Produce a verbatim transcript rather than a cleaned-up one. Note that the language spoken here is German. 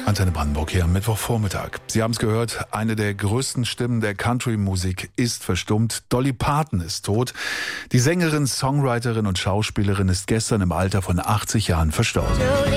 Antenne Brandenburg hier am Mittwochvormittag. Sie haben es gehört, eine der größten Stimmen der Country-Musik ist verstummt. Dolly Parton ist tot. Die Sängerin, Songwriterin und Schauspielerin ist gestern im Alter von achtzig Jahren verstorben.